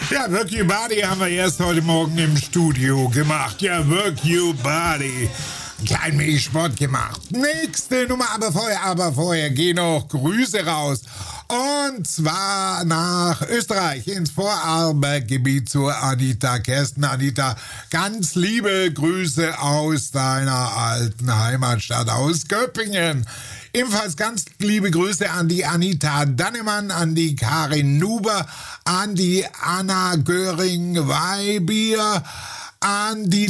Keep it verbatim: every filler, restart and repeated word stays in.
Ja, Work Your Body haben wir erst heute Morgen im Studio gemacht. Ja, Work Your Body. Klein wenig Sport gemacht. Nächste Nummer, aber vorher, aber vorher gehen noch Grüße raus. Und zwar nach Österreich, ins Vorarlberggebiet zur Anita Kersten. Anita, ganz liebe Grüße aus deiner alten Heimatstadt, aus Göppingen. Ebenfalls ganz liebe Grüße an die Anita Dannemann, an die Karin Nuber, an die Anna Göring-Weibier, an die